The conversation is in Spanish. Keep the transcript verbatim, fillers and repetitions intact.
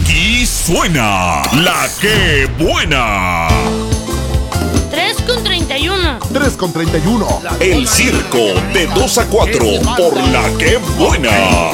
Y suena la que buena. tres con treinta y uno. tres con treinta y uno. El circo de dos a cuatro por la que buena.